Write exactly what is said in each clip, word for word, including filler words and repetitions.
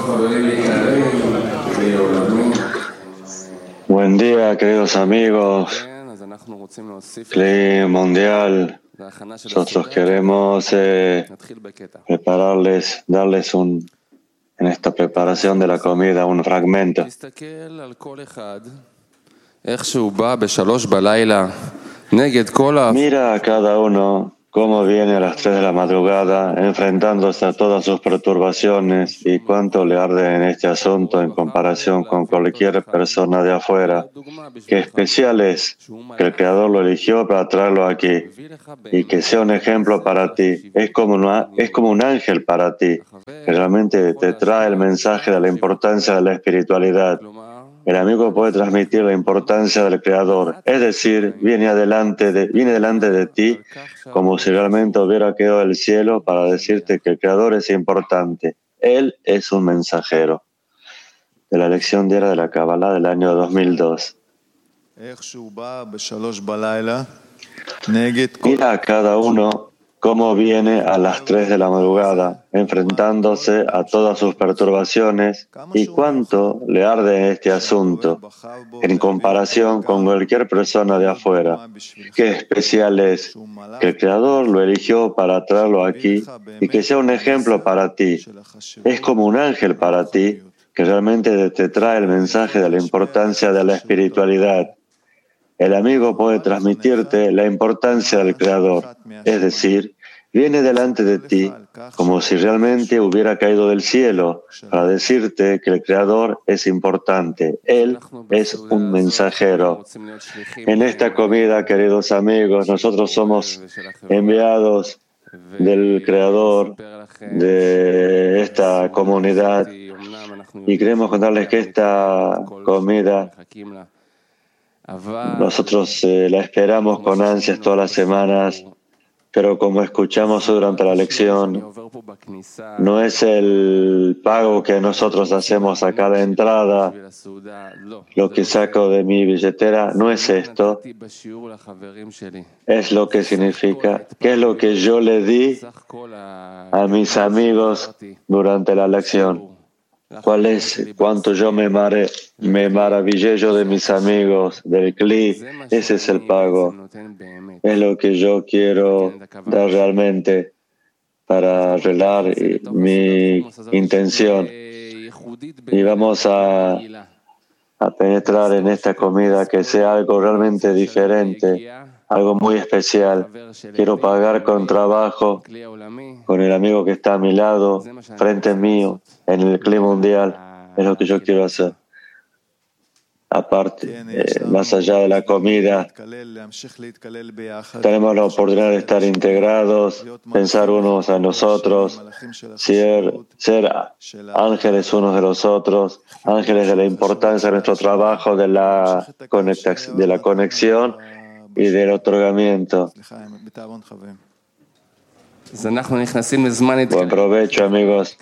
Buen día, queridos amigos. Cli Mundial. Nosotros queremos eh, prepararles, darles un, en esta preparación de la comida, un fragmento. Mira a cada uno cómo viene a las tres de la madrugada, enfrentándose a todas sus perturbaciones y cuánto le arde en este asunto en comparación con cualquier persona de afuera. Qué especial es que el Creador lo eligió para traerlo aquí y que sea un ejemplo para ti. Es como, una, es como un ángel para ti, que realmente te trae el mensaje de la importancia de la espiritualidad. El amigo puede transmitir la importancia del Creador, es decir, viene, adelante de, viene delante de ti como si realmente hubiera quedado del cielo para decirte que el Creador es importante. Él es un mensajero. De la lección diaria de la Kabbalah del año dos mil dos. Mira a cada uno cómo viene a las tres de la madrugada, enfrentándose a todas sus perturbaciones y cuánto le arde en este asunto, en comparación con cualquier persona de afuera. Qué especial es que el Creador lo eligió para traerlo aquí y que sea un ejemplo para ti. Es como un ángel para ti, que realmente te trae el mensaje de la importancia de la espiritualidad. El amigo puede transmitirte la importancia del Creador, es decir, viene delante de ti como si realmente hubiera caído del cielo para decirte que el Creador es importante. Él es un mensajero. En esta comida, queridos amigos, nosotros somos enviados del Creador de esta comunidad y queremos contarles que esta comida nosotros eh, la esperamos con ansias todas las semanas, pero como escuchamos durante la lección, no es el pago que nosotros hacemos a cada entrada, lo que saco de mi billetera, no es esto, es lo que significa, qué es lo que yo le di a mis amigos durante la lección. ¿Cuál es cuánto yo me, mare, me maravillé yo de mis amigos, del Cli? Ese es el pago. Es lo que yo quiero dar realmente para arreglar mi intención. Y vamos a, a penetrar en esta comida que sea algo realmente diferente, algo muy especial. Quiero pagar con trabajo con el amigo que está a mi lado, frente mío, en el Cli Mundial. Es lo que yo quiero hacer. Aparte, eh, más allá de la comida, tenemos la oportunidad de estar integrados, pensar unos a nosotros, ser, ser ángeles unos de los otros, ángeles de la importancia de nuestro trabajo, de la, de la conexión y del otorgamiento. Buen provecho, amigos.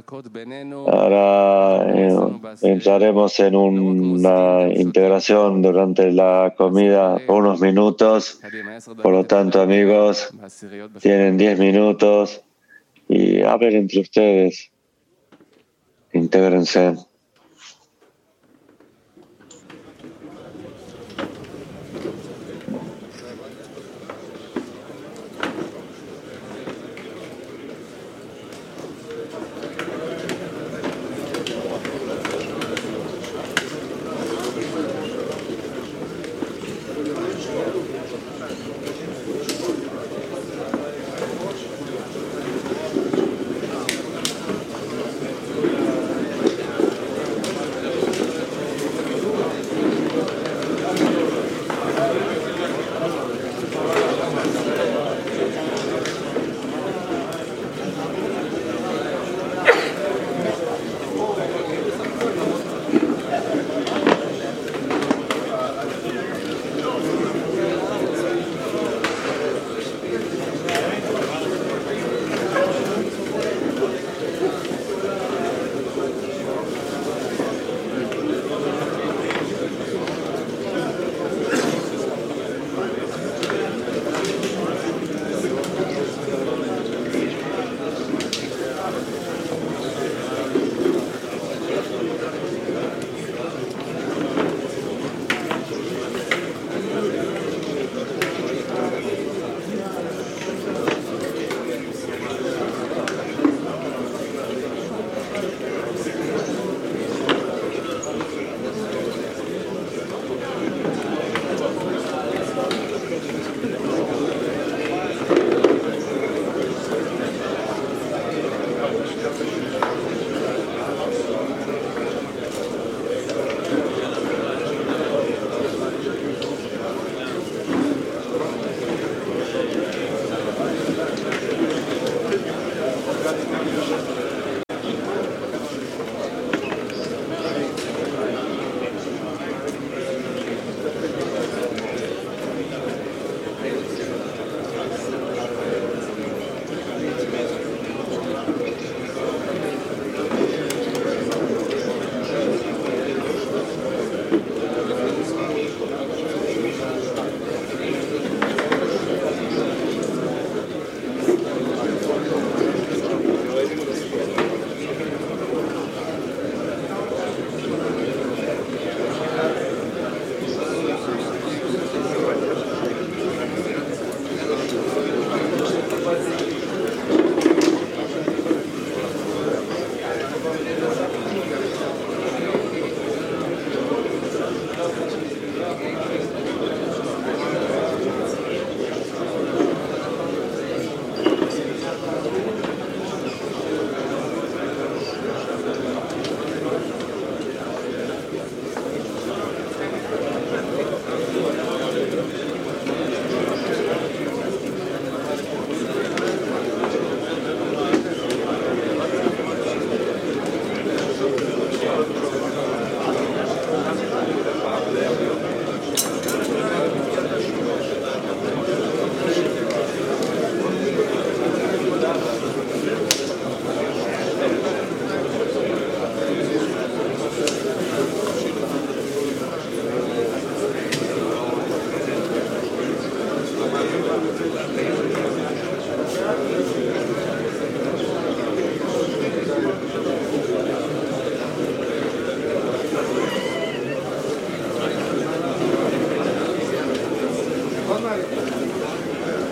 Ahora eh, entraremos en una integración durante la comida por unos minutos. Por lo tanto, amigos, tienen diez minutos y hablen entre ustedes. Intégrense.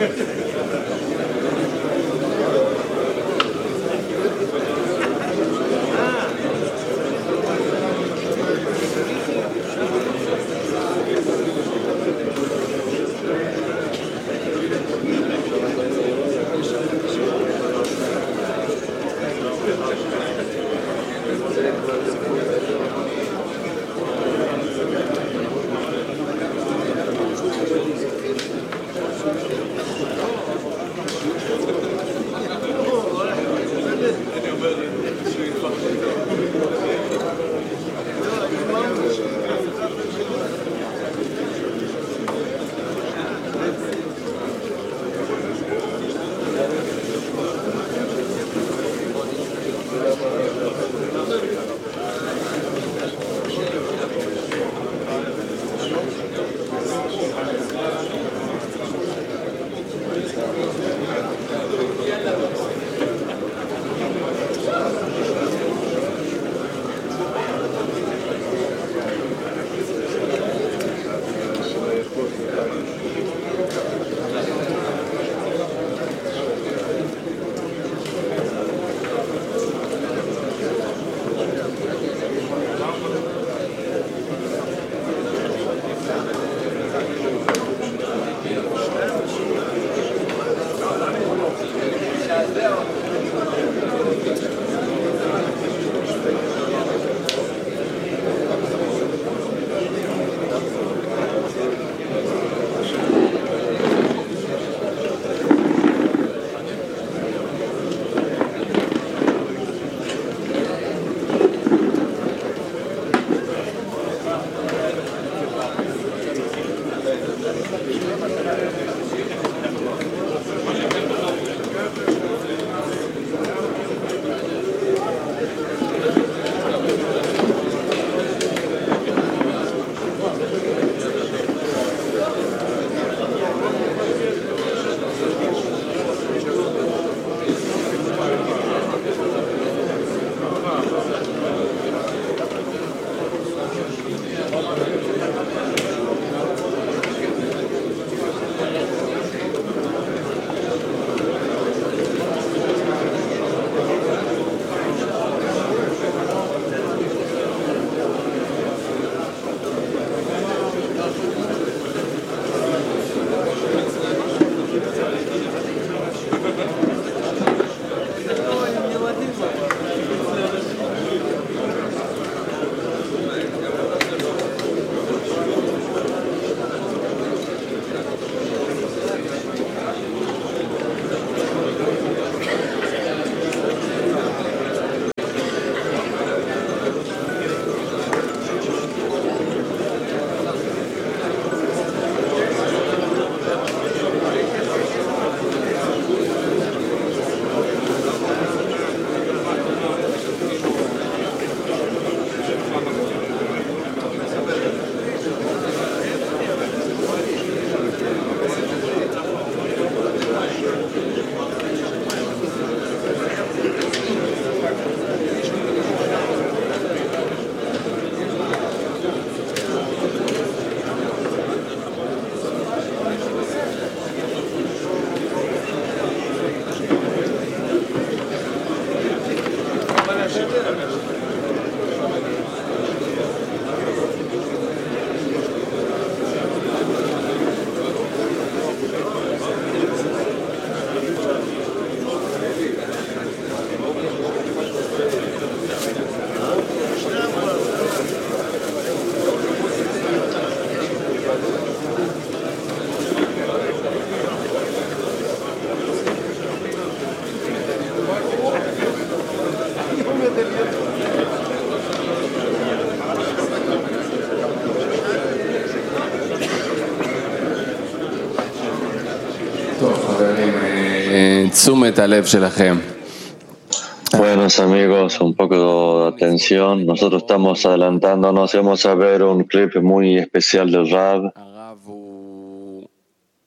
Buenos amigos, un poco de atención. Nosotros estamos adelantándonos y vamos a ver un clip muy especial del Rab.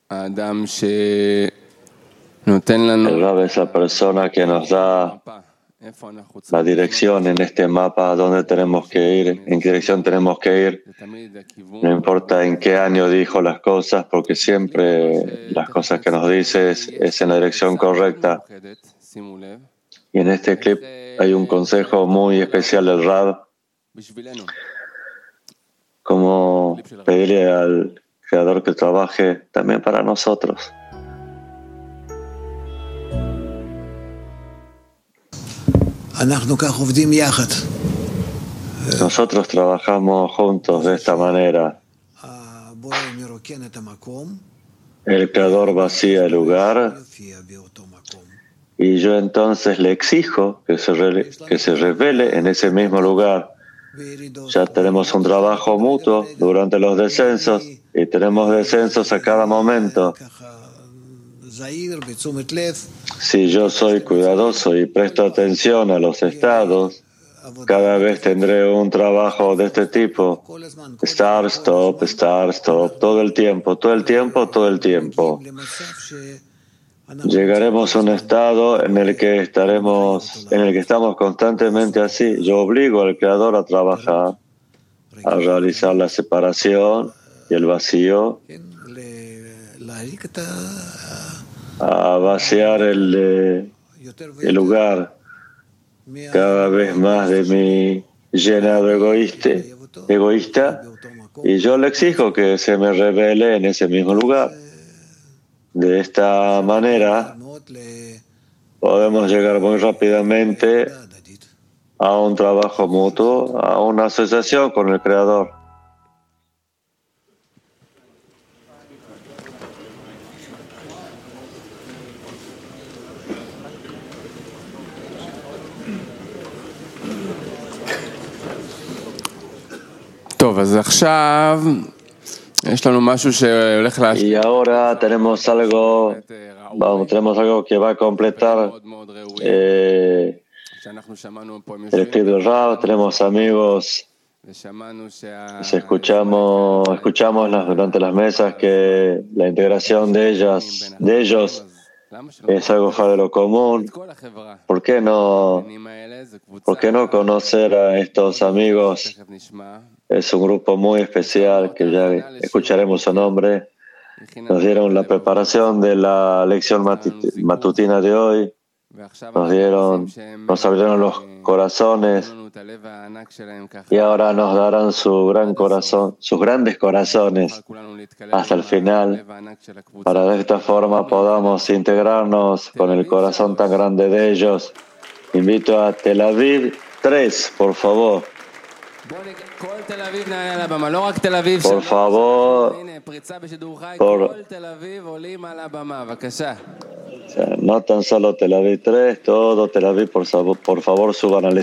El Rab es la persona que nos da la dirección en este mapa, dónde tenemos que ir, en qué dirección tenemos que ir. No importa en qué año dijo las cosas, porque siempre las cosas que nos dice es, es en la dirección correcta. Y en este clip hay un consejo muy especial del Rab, como pedirle al Creador que trabaje también para nosotros. Nosotros trabajamos juntos de esta manera. El Creador vacía el lugar y yo entonces le exijo que se, re, que se revele en ese mismo lugar. Ya tenemos un trabajo mutuo durante los descensos y tenemos descensos a cada momento. Si yo soy cuidadoso y presto atención a los estados, cada vez tendré un trabajo de este tipo. Start, stop, start, stop, todo el tiempo, todo el tiempo, todo el tiempo. Llegaremos a un estado en el que estaremos, en el que estamos constantemente así. Yo obligo al Creador a trabajar, a realizar la separación y el vacío, a vaciar el, el lugar cada vez más de mi llenado egoísta, egoísta, y yo le exijo que se me revele en ese mismo lugar. De esta manera podemos llegar muy rápidamente a un trabajo mutuo, a una asociación con el Creador. Y ahora tenemos algo, vamos, tenemos algo que va a completar eh, el clip del Rab. Tenemos amigos, escuchamos, escuchamos las, durante las mesas que la integración de ellas, de ellos, es algo fuera de lo común. ¿Por qué no, por qué no conocer a estos amigos? Es un grupo muy especial que ya escucharemos su nombre. Nos dieron la preparación de la lección matutina de hoy. Nos dieron, nos abrieron los corazones y ahora nos darán su gran corazón, sus grandes corazones hasta el final, para de esta forma podamos integrarnos con el corazón tan grande de ellos. Invito a Tel Aviv tres, por favor. Por favor, por, o sea, no tan solo Tel Aviv tres, todo Tel Aviv, por, por favor, suban al